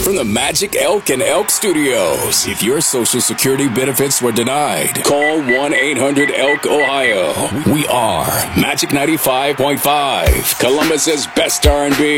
from the Magic Elk and Elk Studios. If your Social Security benefits were denied, call 1-800-ELK-OHIO. We are Magic 95.5, Columbus's best R&B.